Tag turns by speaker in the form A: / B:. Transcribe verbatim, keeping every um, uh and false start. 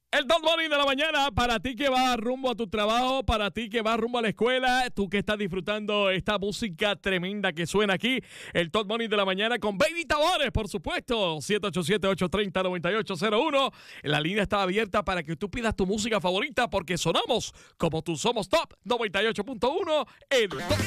A: El Top Morning de la mañana, para ti que vas rumbo a tu trabajo, para ti que vas rumbo a la escuela, tú que estás disfrutando esta música tremenda que suena aquí, el Top Morning de la mañana con Baby Tavares, por supuesto, siete ocho siete, ocho tres cero, nueve ocho cero uno. La línea está abierta para que tú pidas tu música favorita porque sonamos como tú somos Top noventa y ocho punto uno, el Top